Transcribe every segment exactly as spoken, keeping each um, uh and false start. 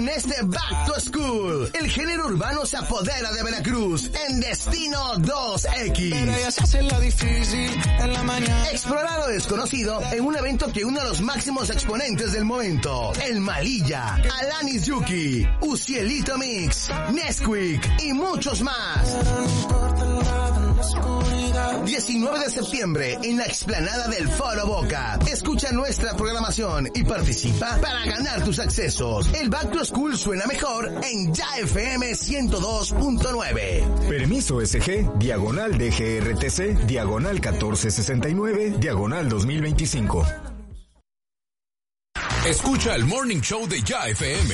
En este Back to School, el género urbano se apodera de Veracruz en Destino dos equis. Pero ella se hace la difícil en la mañana. Explorar lo desconocido en un evento que une a los máximos exponentes del momento. El Malilla, Alanis Yuki, Ucielito Mix, Nesquik y muchos más. diecinueve de septiembre en la explanada del Foro Boca. Escucha nuestra programación y participa para ganar tus accesos. El Back to School suena mejor en Ya F M ciento dos punto nueve. Permiso S G, diagonal D G R T C, diagonal catorce sesenta y nueve, diagonal dos mil veinticinco. Escucha el Morning Show de Ya F M.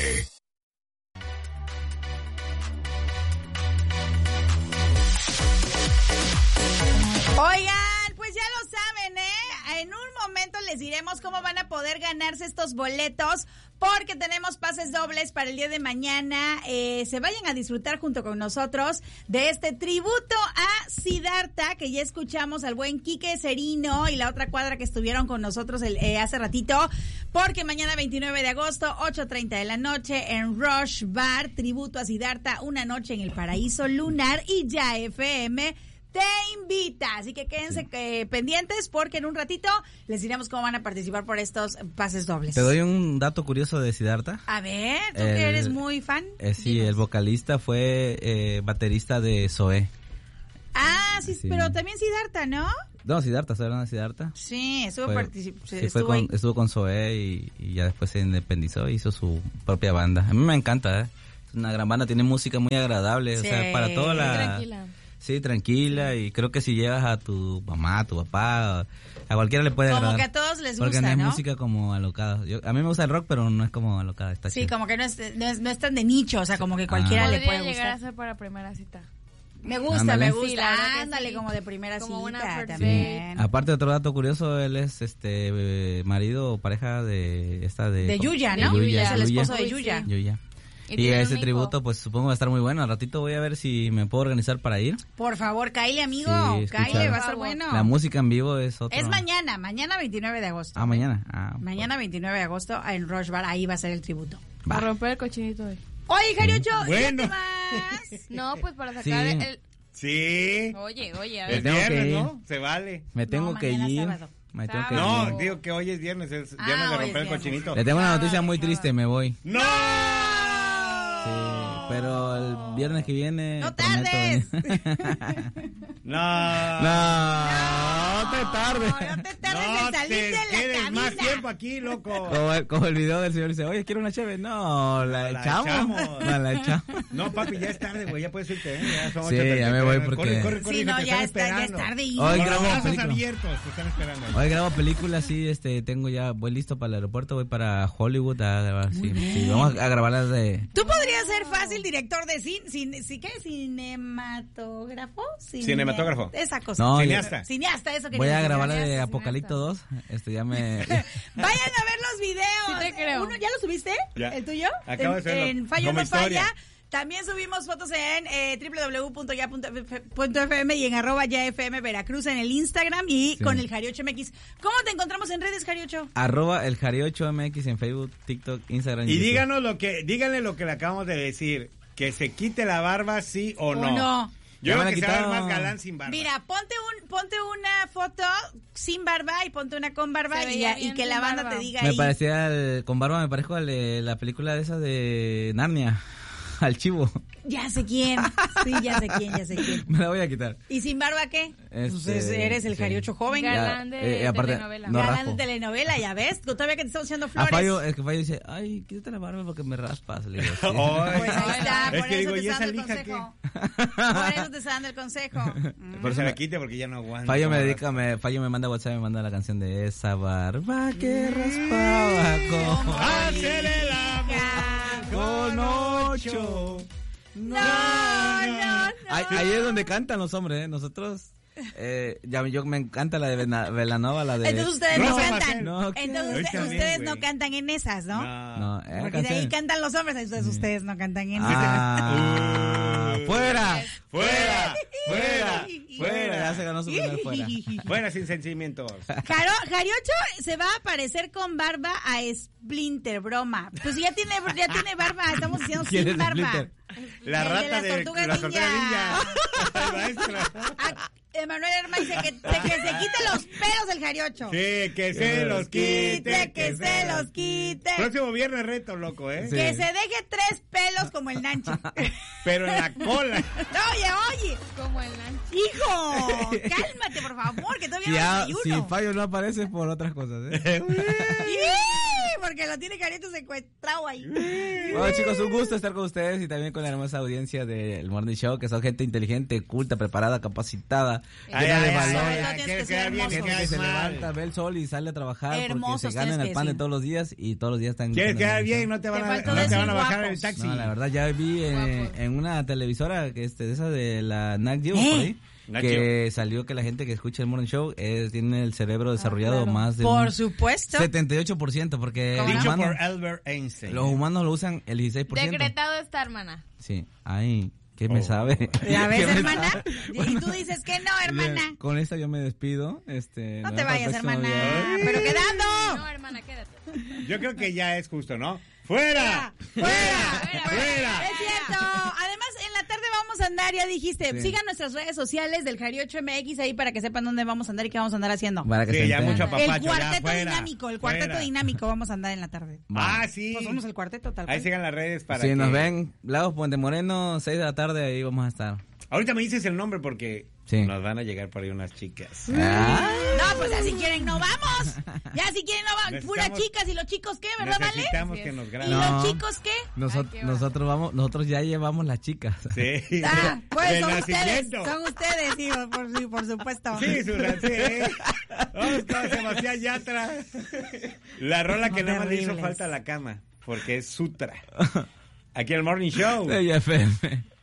Oigan, pues ya lo saben, ¿eh? En un momento les diremos cómo van a poder ganarse estos boletos, porque tenemos pases dobles para el día de mañana. Eh, se vayan a disfrutar junto con nosotros de este tributo a Siddhartha, que ya escuchamos al buen Quique Cerino y la otra cuadra que estuvieron con nosotros el, eh, hace ratito, porque mañana veintinueve de agosto, ocho treinta de la noche, en Rush Bar, tributo a Siddhartha, una noche en el paraíso lunar, y Ya F M te invita, así que quédense eh, pendientes, porque en un ratito les diremos cómo van a participar por estos pases dobles. Te doy un dato curioso de Siddhartha. A ver, tú el, que eres muy fan. Eh, sí, Dinos. el vocalista fue eh, baterista de Zoé. Ah, sí, sí, pero también Siddhartha, ¿no? No, Siddhartha, ¿se hablan de Siddhartha? Sí, estuvo, Fue, particip- sí, estuvo, fue con, ahí. estuvo con Zoé y, y ya después se independizó e hizo su propia banda. A mí me encanta, ¿eh? Es una gran banda, tiene música muy agradable, Sí. o sea, para toda la... Tranquila. Sí, tranquila, y creo que si llevas a tu mamá, a tu papá, a cualquiera le puede Como agradar. que a todos les Porque gusta, no es ¿no? música como alocada. Yo, a mí me gusta el rock, pero no es como alocada. Está Sí, chido. como que no es, no es, no es tan de nicho, o sea, como que cualquiera Ah. le Podría puede llegar a gustar. ser para primera cita. Me gusta, Ándale. me gusta. Sí, la verdad que Ándale, sí. como de primera Como cita una first también. Aparte, otro dato curioso, él es este eh, marido o pareja de esta de... De Yuya, de ¿no? Yuya, Es el Yuya. esposo de Uy, Yuya. sí. Yuya. Y Y, tienen ese un hijo. tributo, pues supongo va a estar muy bueno. Al ratito voy a ver si me puedo organizar para ir. Por favor, Kyle, amigo. Sí, escuchar. Kyle, va a estar Por favor. bueno. La música en vivo es otra. Es mañana, mañana veintinueve de agosto. Ah, mañana. Ah, Mañana veintinueve de agosto en Rush Bar, ahí va a ser el tributo. A romper el cochinito hoy. Oye, Jariocho, Bueno. ¿ya te vas? No, pues para sacar Sí. el... Sí. Oye, oye, a Es ver. tengo que viernes, ir. ¿no? Se vale. Me tengo No, que mañana ir. sábado. Me tengo que Sábado. ir. No, digo que hoy es viernes, es Ah, viernes de hoy romper es el cochinito. Le tengo una noticia Ay, muy sábado. triste, me voy. ¡No! Sí, pero el viernes que viene... ¡No prometo tardes! venir. No. No, no te tardes. No te tardes No en salir te de la quedes cabina. más tiempo aquí, loco. Como el, como el video del señor dice, oye, quiero una cheve. No, la, La echamos. echamos. No, la echamos. No, papi, ya es tarde, güey, ya puedes irte, ¿eh? Ya son Sí, ocho treinta y ya me tres. voy porque- Corre, corre, corre, Sí, hija, no, te ya están está, ya es esperando. tarde. y- Hoy Con los grabo brazos película. abiertos, te están esperando. Hoy grabo películas, sí, este, tengo ya, voy listo para el aeropuerto, voy para Hollywood a grabar, sí, sí, vamos a grabar las de... Tú podrías ser fácil director de cine, cine, ¿sí qué? Cinematógrafo. Cine- Cinematógrafo. Esa cosa. No, Cineasta. Cineasta, eso que Voy a grabar la cineasta, de cineasta. Apocalipto dos, este, ya me... Vayan a ver los videos. Sí te creo. Uno, ¿ya lo subiste? Ya. ¿El tuyo? Acabo de en, hacerlo. en Fallo Como No Falla. historia. También subimos fotos en eh, doble u doble u doble u punto ya punto f m y en arroba ya f m Veracruz en el Instagram y Sí. con el Jariocho M X. ¿Cómo te encontramos en redes, Jariocho? Arroba el Jariocho M X en Facebook, TikTok, Instagram. Y YouTube. díganos lo que, díganle lo que le acabamos de decir, que se quite la barba, sí o no. ¿O no? Yo Ya creo me la que se va a ver quitaron. más galán sin barba. Mira, ponte un ponte una foto sin barba y ponte una con barba Se y, veía y bien que la sin banda barba. te diga Me ahí. parecía, el- con barba me parezco al de la película de esa de Narnia, al chivo. Ya sé quién. Sí, ya sé quién, ya sé quién. Me la voy a quitar. ¿Y sin barba qué? Este, Pues es- eres el sí. Jariocho joven. Ya, Galán de eh, aparte, telenovela. no Galán raspo. de telenovela, ya ves. Todavía que te estamos echando A flores. Fallo, es que Fallo dice, ay, quítate la barba porque me raspas. Le digo, sí. Ay, Pues ahí está, es por que eso digo, te ¿y está esa dando el lija consejo. qué? Por eso te está dando el consejo. Por eso me quite porque ya no aguanto. Fallo me dedica, me, Fallo me manda WhatsApp y me manda la canción de esa barba que raspaba con... Hacer el amor con ocho. No, no, no. Ahí, ahí es donde cantan los hombres, ¿eh? Nosotros, eh, ya, yo me encanta la de Vena- Velanova, la de... Entonces ustedes Rosa no cantan. Marcel. No, ¿qué? Entonces Hoy usted- también, ustedes güey. no cantan en esas, ¿no? No. No, eh, Porque de ahí canción. cantan los hombres, entonces ustedes no cantan en esas. Ah, Uh. fuera. Fuera, fuera, fuera. ya se ganó su primer fuera. Buena sin sentimientos. Jaro, Jariocho se va a aparecer con barba a Splinter, broma. Pues ya tiene, ya tiene barba, estamos diciendo ¿Quién sin es barba. Splinter? La El rata de las de, tortugas la tortuga ninja. ninja. Maestro. Ah, Emanuel Herma dice que, de que se quite los pelos del Jariocho. Sí, que se los quite, que se los quite. Próximo viernes reto, loco, ¿eh? Sí. Que se deje tres pelos como el Nanchi. Pero en la cola. Oye, oye. Como el Nanchi. Hijo, cálmate, por favor, que todavía Ya, no si desayuno. fallo no aparece por otras cosas, ¿eh? ¡Ih! Porque lo tiene Jariocho secuestrado ahí. Bueno, chicos, un gusto estar con ustedes y también con la hermosa audiencia del Morning Show, que son gente inteligente, culta, preparada, capacitada, Ay, llena de ay, ay, valores. ay, ay, tienes quiere que ser quedar bien, hermoso. Gente queda que se mal. levanta, ve el sol y sale a trabajar porque Hermosos se ganan tienes el que pan de decir. todos los días y todos los días están... Quieres con el quedar Morning bien, Show. no te van Te a, faltó no te decir van a bajar guapos. el taxi. No, la verdad ya vi en, Guapos. en una televisora que este, de esa de la Nat Geo, ¿Eh? por ahí, Nat que salió que la gente que escucha el Morning Show eh, tiene el cerebro desarrollado claro. más de Por un supuesto. setenta y ocho por ciento, porque ¿Cómo los Dicho humanos, por Albert Einstein. los humanos lo usan el dieciséis por ciento. Decretado está, hermana. Sí, ahí, ¿qué me Oh. sabe? ¿Ya ves, ¿Qué me hermana? sabe? Y tú dices que no, hermana. Bien, con esta yo me despido. Este, No nos te vemos vayas, el próximo hermana. viernes. Pero quedando. No, hermana, quédate. Yo creo que ya es justo, ¿no? ¡Fuera! ¡Fuera! Fuera, ¡Fuera! Es cierto. Además, en la tarde vamos a andar, ya dijiste. Sí. Sigan nuestras redes sociales del Jariocho M X ahí para que sepan dónde vamos a andar y qué vamos a andar haciendo. Para que Sí, se ya enteren. mucho El papacho, ya cuarteto fuera. dinámico, el cuarteto Fuera. dinámico vamos a andar en la tarde. Ah, sí. Pues somos el cuarteto tal Ahí cual. sigan las redes para Si que... nos ven, Lagos Puente Moreno, seis de la tarde, ahí vamos a estar. Ahorita me dices el nombre porque Sí. nos van a llegar por ahí unas chicas. Ah, No, pues ya si quieren no vamos. Ya si quieren no vamos. Puras Necesitamos- chicas y los chicos qué, ¿verdad, Vale? Necesitamos que nos ¿Y graben. No. los chicos qué? Nosot- Ay, qué va. nosotros vamos, nosotros ya llevamos las chicas. Sí. Ah, pues De son ustedes, nacimiento. son ustedes, sí, por, sí, por supuesto. Sí, su sí. Vamos con Sebastián Yatra. La rola que nada más le hizo Terribles. falta a la cama, porque es Sutra. Aquí el Morning Show. Ella F M.